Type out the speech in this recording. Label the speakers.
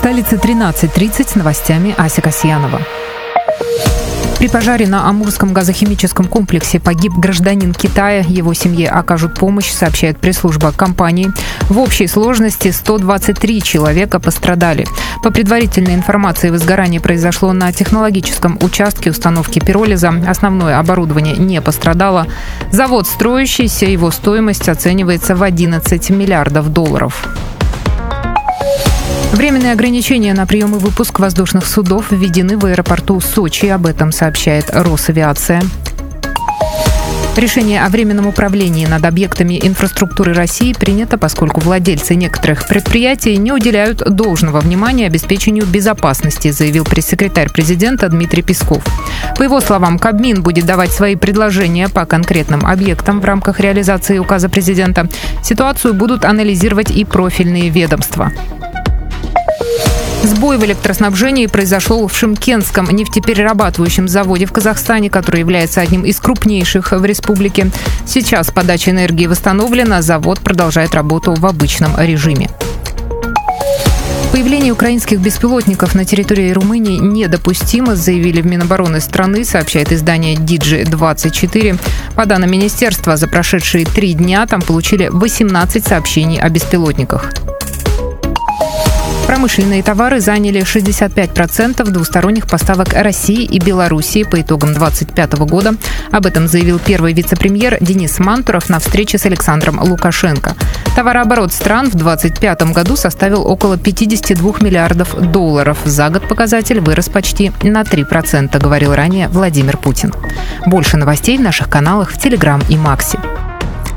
Speaker 1: столице 13:30 с новостями Ася Касьянова. При пожаре на Амурском газохимическом комплексе погиб гражданин Китая. Его семье окажут помощь, сообщает пресс-служба компании. В общей сложности 123 человека пострадали. По предварительной информации, возгорание произошло на технологическом участке установки пиролиза. Основное оборудование не пострадало. Завод строящийся, его стоимость оценивается в $11 миллиардов. Временные ограничения на прием и выпуск воздушных судов введены в аэропорту Сочи. Об этом сообщает Росавиация. Решение о временном управлении над объектами инфраструктуры России принято, поскольку владельцы некоторых предприятий не уделяют должного внимания обеспечению безопасности, заявил пресс-секретарь президента Дмитрий Песков. По его словам, Кабмин будет давать свои предложения по конкретным объектам в рамках реализации указа президента. Ситуацию будут анализировать и профильные ведомства. Сбой в электроснабжении произошел в Шымкентском нефтеперерабатывающем заводе в Казахстане, который является одним из крупнейших в республике. Сейчас подача энергии восстановлена, завод продолжает работу в обычном режиме. Появление украинских беспилотников на территории Румынии недопустимо, заявили в Минобороны страны, сообщает издание Digi24. По данным министерства, за прошедшие 3 дня там получили 18 сообщений о беспилотниках. Промышленные товары заняли 65% двусторонних поставок России и Белоруссии по итогам 2025 года. Об этом заявил первый вице-премьер Денис Мантуров на встрече с Александром Лукашенко. Товарооборот стран в 2025 году составил около $52 миллиардов. За год показатель вырос почти на 3%, говорил ранее Владимир Путин. Больше новостей в наших каналах в Телеграм и Макси.